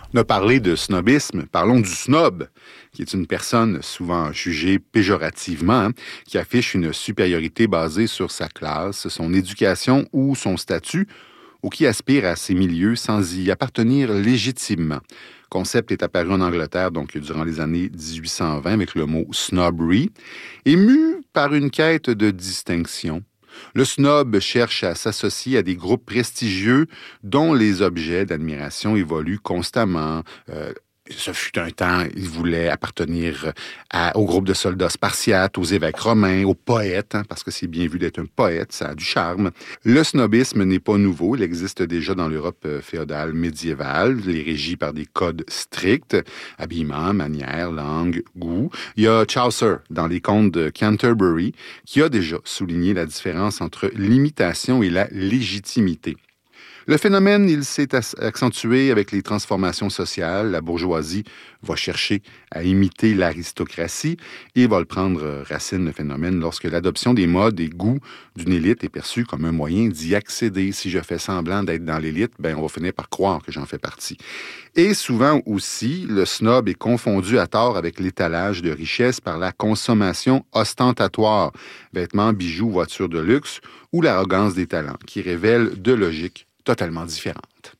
On a parlé de snobisme, parlons du snob, qui est une personne souvent jugée péjorativement, qui affiche une supériorité basée sur sa classe, son éducation ou son statut, ou qui aspire à ces milieux sans y appartenir légitimement. Le concept est apparu en Angleterre donc durant les années 1820 avec le mot snobbery, ému par une quête de distinction. Le snob cherche à s'associer à des groupes prestigieux dont les objets d'admiration évoluent constamment. Ce fut un temps, il voulait appartenir au groupe de soldats spartiates, aux évêques romains, aux poètes, parce que c'est bien vu d'être un poète, ça a du charme. Le snobisme n'est pas nouveau, il existe déjà dans l'Europe féodale médiévale, il est régi par des codes stricts, habillement, manière, langue, goût. Il y a Chaucer, dans les contes de Canterbury, qui a déjà souligné la différence entre l'imitation et la légitimité. Le phénomène, il s'est accentué avec les transformations sociales. La bourgeoisie va chercher à imiter l'aristocratie et va le prendre racine, le phénomène, lorsque l'adoption des modes et goûts d'une élite est perçue comme un moyen d'y accéder. Si je fais semblant d'être dans l'élite, on va finir par croire que j'en fais partie. Et souvent aussi, le snob est confondu à tort avec l'étalage de richesse par la consommation ostentatoire, vêtements, bijoux, voitures de luxe ou l'arrogance des talents, qui révèlent deux logiques totalement différentes.